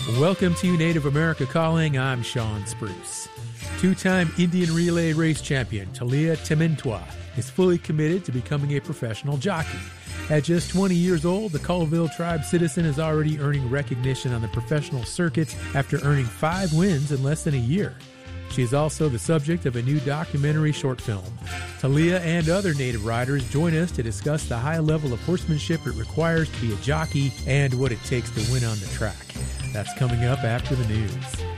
Welcome to Native America Calling. I'm Sean Spruce. Two-time Indian Relay race champion Talia Temintwa is fully committed to becoming a professional jockey. At just 20 years old, the Colville Tribe citizen is already earning recognition on the professional circuit after earning 5 wins in less than a year. She is also the subject of a new documentary short film. Talia and other Native riders join us to discuss the high level of horsemanship it requires to be a jockey and what it takes to win on the track. That's coming up after the news.